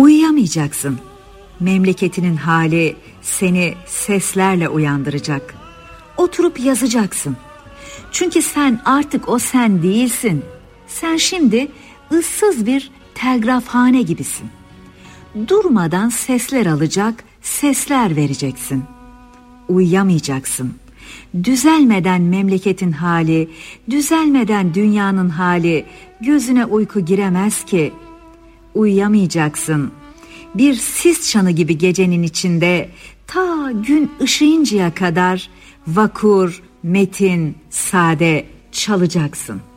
Uyuyamayacaksın. Memleketinin hali seni seslerle uyandıracak. Oturup yazacaksın. Çünkü sen artık o sen değilsin. Sen şimdi ıssız bir telgrafhane gibisin. Durmadan sesler alacak, sesler vereceksin. Uyuyamayacaksın. Düzelmeden memleketin hali, düzelmeden dünyanın hali gözüne uyku giremez ki. Uyuyamayacaksın. Bir sis çanı gibi gecenin içinde ta gün ışıyıncaya kadar vakur, metin, sade çalacaksın.